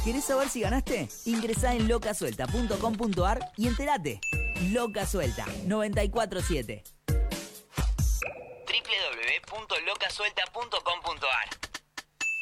¿Querés saber si ganaste? Ingresá en locasuelta.com.ar y entérate. Loca Suelta 947 www.locasuelta.com.ar